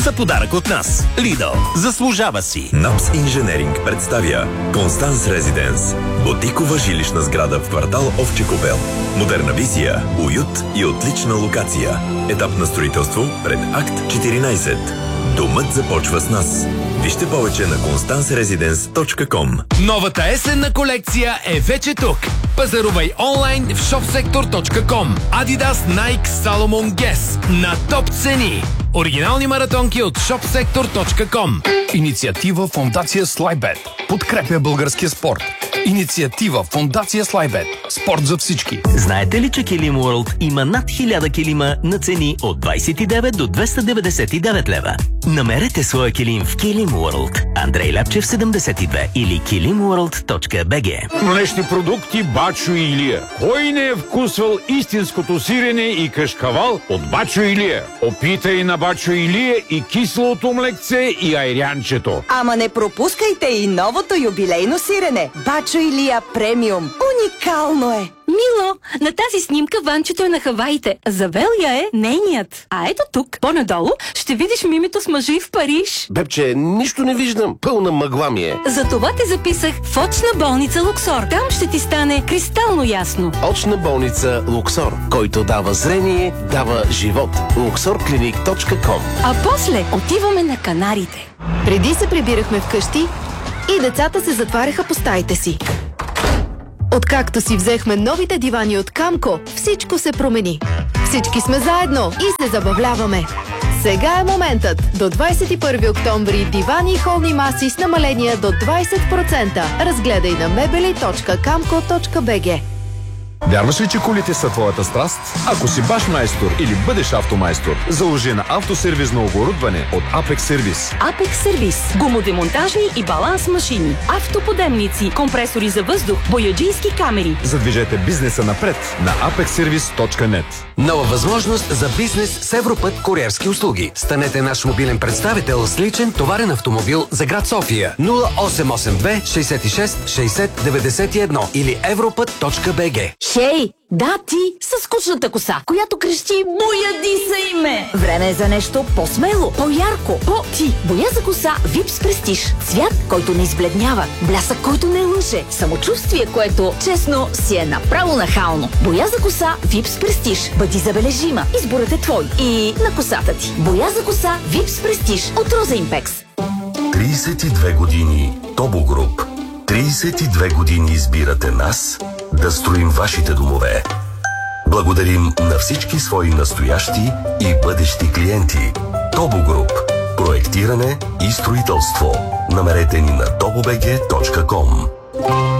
за подарък от нас. Lidl. Заслужава си. Напс Инженеринг представя Констанс Резиденс. Ботикова жилищна сграда в квартал Овче купел. Модерна визия, уют и отлична локация. Етап на строителство пред Акт 14. Домът започва с нас. Вижте повече на constansresidence.com. Новата есенна колекция е вече тук. Пазарувай онлайн в shopsektor.com. Adidas, Nike, Salomon, Guess на топ цени. Оригинални маратонки от shopsektor.com. Инициатива Фондация Слайбет. Подкрепя българския спорт. Инициатива Фондация Слайбет. Спорт за всички. Знаете ли, че Килим World има над 1000 килима на цени от 29 до 299 лева? Намерете своя килим в Килим World. Андрей Ляпчев 72 или kilimworld.bg. Млечни продукти Бачо и Илия. Кой не е вкусвал истинското сирене и кашкавал от Бачо и Илия? Опитай на Бачо и Илия и киселото млекце и айрянчето. Ама не пропускайте и новото юбилейно сирене. Бачо Илия премиум. Уникално е! Мило, на тази снимка Ванчето е на Хаваите. Завелия е нейният. А ето тук, по-надолу, ще видиш мимито с мъжи в Париж. Бебче, нищо не виждам. Пълна мъгла ми е. Затова те записах в очна болница Луксор. Там ще ти стане кристално ясно. Очна болница Луксор, който дава зрение, дава живот. luxorclinic.com. А после отиваме на Канарите. Преди се прибирахме вкъщи и децата се затваряха по стаите си. Откакто си взехме новите дивани от Камко, всичко се промени. Всички сме заедно и се забавляваме. Сега е моментът. До 21 октомври дивани и холни маси с намаления до 20%. Разгледай на mebeli.kamko.bg. Вярваш ли, че колите са твоята страст? Ако си баш майстор или бъдеш автомайстор, заложи на автосервизно оборудване от Apex Service. Apex Service. Гумодемонтажни и баланс машини, автоподемници, компресори за въздух, бояджийски камери. Задвижете бизнеса напред на apexservice.net. Нова възможност за бизнес с Европът куриерски услуги. Станете наш мобилен представител с личен товарен автомобил за град София. 0882 66 60 91 или европът.bg. Хей, да ти със скучната коса, която крещи "Бояди се име". Време е за нещо по-смело, по-ярко, по-ти. Боя за коса Випс Prestige. Цвят, който не избледнява, блясък, който не лъже, самочувствие, което, честно, си е направо нахално. Боя за коса Випс Prestige. Бъди забележима. Изборът е твой и на косата ти. Боя за коса Випс Prestige от Роза Импекс. 32 години Тобо Груп. 32 години избирате нас да строим вашите домове. Благодарим на всички свои настоящи и бъдещи клиенти. Тобо Груп. Проектиране и строителство. Намерете ни на tobobg.com.